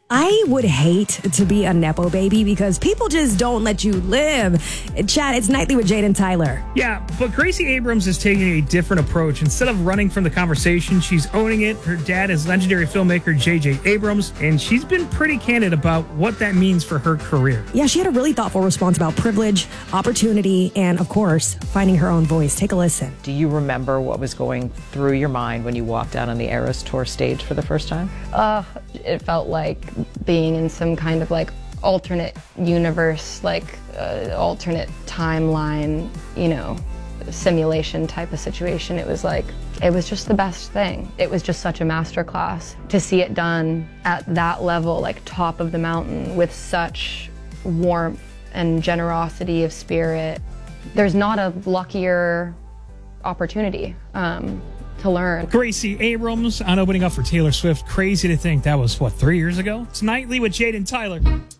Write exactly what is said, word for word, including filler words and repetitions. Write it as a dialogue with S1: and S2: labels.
S1: I would hate to be a Nepo baby because people just don't let you live. Chad, it's Nightly with Jade and Tyler.
S2: Yeah, but Gracie Abrams is taking a different approach. Instead of running from the conversation, she's owning it. Her dad is legendary filmmaker J J Abrams, and she's been pretty candid about what that means for her career.
S1: Yeah, she had a really thoughtful response about privilege, opportunity, and, of course, finding her own voice. Take a listen.
S3: Do you remember what was going through your mind when you walked out on the Eras Tour stage for the first time?
S4: Uh, it felt like being in some kind of like alternate universe, like uh, alternate timeline, you know, simulation type of situation. It was like, it was just the best thing. It was just such a masterclass to see it done at that level, like top of the mountain with such warmth and generosity of spirit. There's not a luckier opportunity um, to learn.
S2: Gracie Abrams on opening up for Taylor Swift. Crazy to think that was, what, three years ago? It's Nightly with Jade and Tyler.